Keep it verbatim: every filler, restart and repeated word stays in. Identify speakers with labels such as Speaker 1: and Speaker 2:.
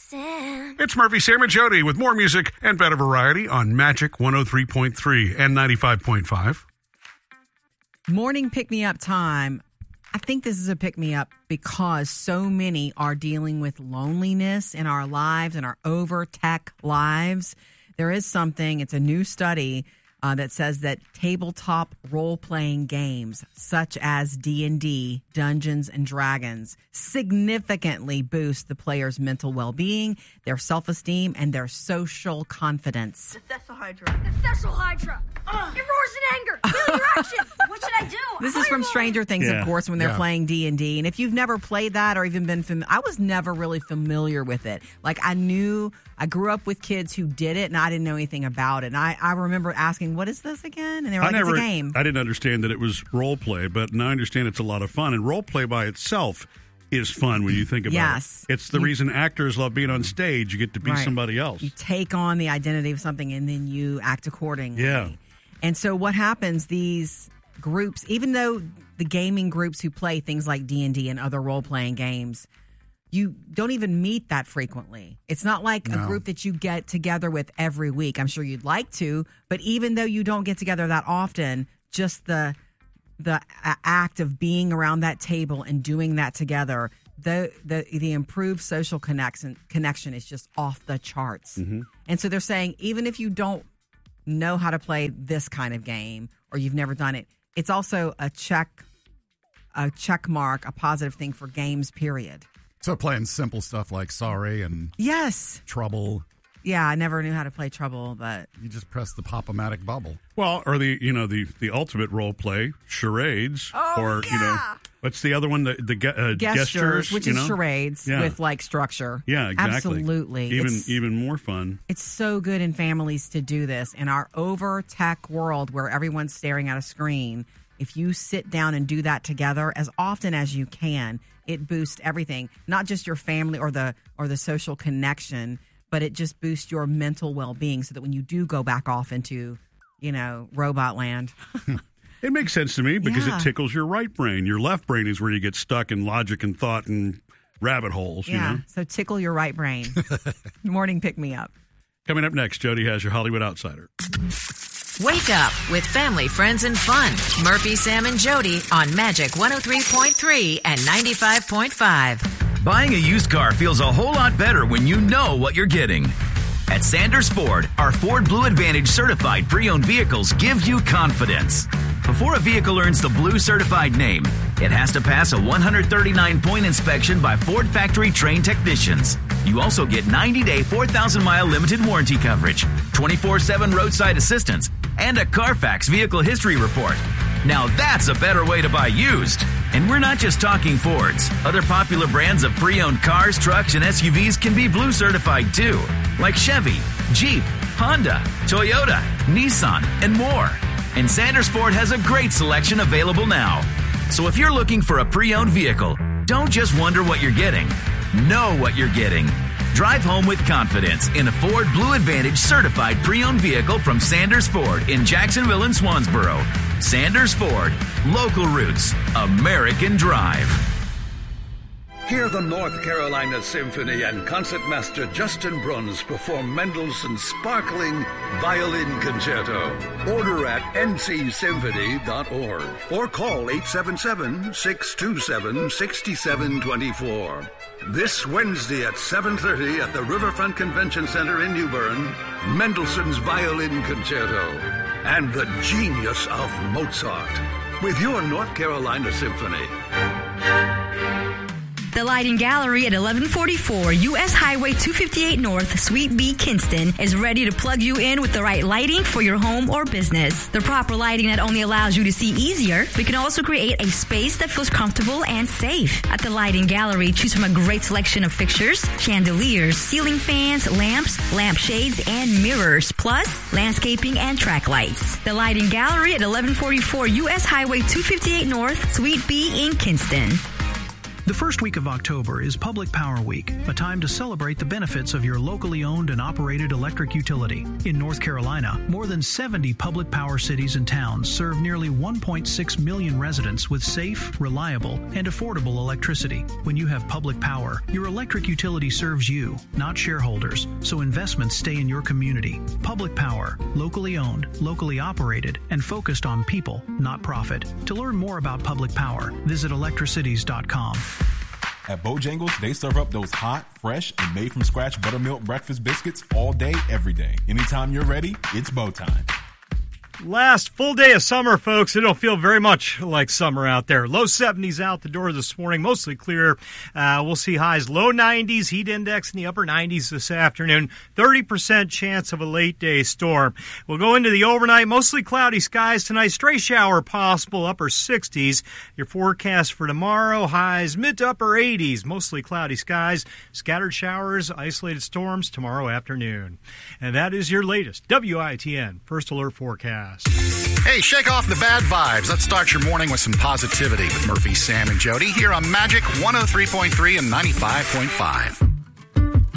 Speaker 1: Sam.
Speaker 2: It's Murphy, Sam, and Jody with more music and better variety on Magic one oh three point three and ninety-five point five.
Speaker 3: Morning pick-me-up time. I think this is a pick-me-up because so many are dealing with loneliness in our lives and our over-tech lives. There is something, it's a new study uh, that says that tabletop role-playing games such as D and D, Dungeons and Dragons, significantly boost the player's mental well-being, their self-esteem, and their social confidence.
Speaker 4: The Thessalhydra. The Thessalhydra. Uh, it roars in anger. Feel your action. What should I do?
Speaker 3: This is from Stranger Things,
Speaker 2: Yeah.
Speaker 3: of course, when they're
Speaker 2: Yeah.
Speaker 3: playing D and D. And if you've never played that or even been familiar, I was never really familiar with it. Like, I knew, I grew up with kids who did it, and I didn't know anything about it. And I, I remember asking, what is this again? And they were like,
Speaker 2: I never,
Speaker 3: it's a game.
Speaker 2: I didn't understand that it was role play, but now I understand it's a lot of fun. And role play by itself is fun when you think about
Speaker 3: Yes.
Speaker 2: it. It's the
Speaker 3: You-
Speaker 2: reason actors love being on stage. You get to be
Speaker 3: Right.
Speaker 2: somebody else.
Speaker 3: You take on the identity of something, and then you act accordingly.
Speaker 2: Yeah.
Speaker 3: And so what happens, these groups, even though the gaming groups who play things like D and D and other role-playing games, you don't even meet that frequently. It's not like a
Speaker 5: No.
Speaker 3: group that you get together with every week. I'm sure you'd like to, but even though you don't get together that often, just the the a- act of being around that table and doing that together, the the the improved social connection connection is just off the charts. And so they're saying, even if you don't know how to play this kind of game or you've never done it, it's also a check a check mark, a positive thing for games, period.
Speaker 5: So playing simple stuff like Sorry and
Speaker 3: Yes.
Speaker 5: Trouble,
Speaker 3: Yeah, I never knew how to play Trouble, but
Speaker 5: you just press the Pop-O-Matic bubble.
Speaker 2: Well, or the you know the the ultimate role play, charades,
Speaker 3: Oh,
Speaker 2: or you know
Speaker 3: yeah.
Speaker 2: what's the other one? The the ge- uh,
Speaker 3: gestures,
Speaker 2: gestures,
Speaker 3: which
Speaker 2: you
Speaker 3: is
Speaker 2: know?
Speaker 3: charades
Speaker 2: Yeah.
Speaker 3: with like structure.
Speaker 2: Yeah, exactly.
Speaker 3: Absolutely.
Speaker 2: Even
Speaker 3: It's-
Speaker 2: even more fun.
Speaker 3: It's so good in families to do this. In our over tech world where everyone's staring at a screen, if you sit down and do that together as often as you can, it boosts everything, not just your family or the or the social connection, but it just boosts your mental well-being so that when you do go back off into, you know, robot land.
Speaker 2: It makes sense to me because
Speaker 3: Yeah.
Speaker 2: it tickles your right brain. Your left brain is where you get stuck in logic and thought and rabbit holes.
Speaker 3: Yeah.
Speaker 2: You know.
Speaker 3: So tickle your right brain. Morning pick me up.
Speaker 2: Coming up next, Jody has your Hollywood Outsider.
Speaker 6: Wake up with family, friends, and fun. Murphy, Sam, and Jody on Magic one oh three point three and ninety-five point five.
Speaker 7: Buying a used car feels a whole lot better when you know what you're getting. At Sanders Ford, our Ford Blue Advantage certified pre-owned vehicles give you confidence. Before a vehicle earns the Blue certified name, it has to pass a one hundred thirty-nine point inspection by Ford factory trained technicians. You also get ninety day, four thousand mile limited warranty coverage, twenty-four seven roadside assistance, and a Carfax vehicle history report. Now that's a better way to buy used. And we're not just talking Fords. Other popular brands of pre-owned cars, trucks, and S U Vs can be Blue certified too, like Chevy, Jeep, Honda, Toyota, Nissan, and more. And Sanders Ford has a great selection available now. So if you're looking for a pre-owned vehicle, don't just wonder what you're getting. Know what you're getting. Drive home with confidence in a Ford Blue Advantage certified pre-owned vehicle from Sanders Ford in Jacksonville and Swansboro. Sanders Ford, local roots, American drive.
Speaker 8: Hear the North Carolina Symphony and concertmaster Justin Bruns perform Mendelssohn's sparkling Violin Concerto. Order at n c symphony dot org or call eight seven seven, six two seven, six seven two four. This Wednesday at seven thirty at the Riverfront Convention Center in New Bern, Mendelssohn's Violin Concerto and the genius of Mozart with your North Carolina Symphony.
Speaker 9: The Lighting Gallery at eleven forty-four U S Highway two fifty-eight North, Suite B, Kinston, is ready to plug you in with the right lighting for your home or business. The proper lighting not only allows you to see easier, but can also create a space that feels comfortable and safe. At the Lighting Gallery, choose from a great selection of fixtures, chandeliers, ceiling fans, lamps, lampshades, and mirrors, plus landscaping and track lights. The Lighting Gallery at eleven forty-four U S Highway two fifty-eight North, Suite B in Kinston.
Speaker 1: The first week of October is Public Power Week, a time to celebrate the benefits of your locally owned and operated electric utility. In North Carolina, more than seventy public power cities and towns serve nearly one point six million residents with safe, reliable, and affordable electricity. When you have public power, your electric utility serves you, not shareholders, so investments stay in your community. Public power, locally owned, locally operated, and focused on people, not profit. To learn more about public power, visit electricities dot com.
Speaker 10: At Bojangles, they serve up those hot, fresh, and made-from-scratch buttermilk breakfast biscuits all day, every day. Anytime you're ready, it's Bo time.
Speaker 11: Last full day of summer, folks. It'll feel very much like summer out there. Low seventies out the door this morning, mostly clear. Uh, we'll see highs low nineties, heat index in the upper nineties this afternoon. thirty percent chance of a late day storm. We'll go into the overnight, mostly cloudy skies tonight. Stray shower possible, upper sixties. Your forecast for tomorrow, highs mid to upper eighties, mostly cloudy skies. Scattered showers, isolated storms tomorrow afternoon. And that is your latest W I T N First Alert Forecast.
Speaker 12: Hey, shake off the bad vibes. Let's start your morning with some positivity with Murphy, Sam, and Jody here on Magic one oh three point three and ninety-five point five.